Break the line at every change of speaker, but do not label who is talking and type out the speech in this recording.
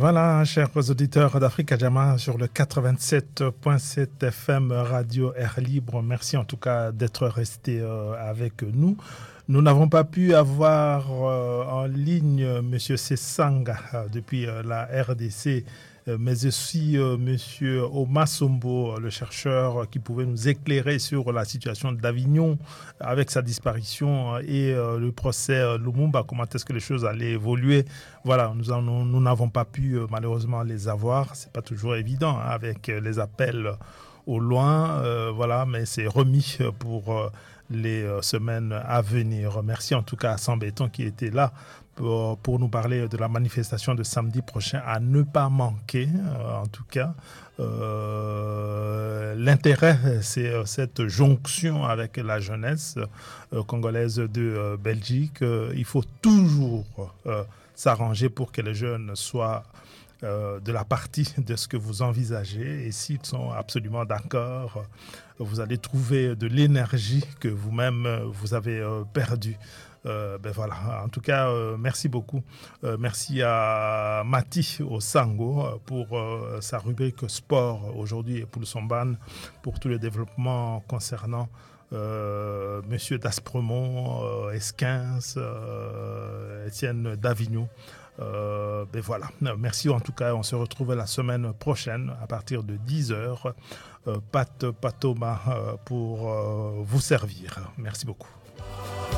Voilà, chers auditeurs d'Africa Jama sur le 87.7 FM Radio Air Libre. Merci en tout cas d'être restés avec nous. Nous n'avons pas pu avoir en ligne M. Sessanga depuis la RDC, mais aussi M. Omasombo, le chercheur qui pouvait nous éclairer sur la situation d'Avignon avec sa disparition et le procès Lumumba, comment est-ce que les choses allaient évoluer. Voilà, nous n'avons pas pu malheureusement les avoir. C'est pas toujours évident hein, avec les appels au loin, voilà, mais c'est remis pour les semaines à venir. Merci en tout cas à Sambéton qui était là pour nous parler de la manifestation de samedi prochain à ne pas manquer. En tout cas, l'intérêt, c'est cette jonction avec la jeunesse congolaise de Belgique. Il faut toujours s'arranger pour que les jeunes soient de la partie de ce que vous envisagez, et s'ils sont absolument d'accord, vous allez trouver de l'énergie que vous-même vous avez perdue. Ben voilà. En tout cas, merci beaucoup. Merci à Mati Osango pour sa rubrique sport aujourd'hui et pour son ban, pour tous les développements concernant Monsieur Daspremont, Esquins, Étienne Davignon. Ben voilà. Merci en tout cas. On se retrouve la semaine prochaine à partir de 10h. Pat Patoma pour vous servir. Merci beaucoup.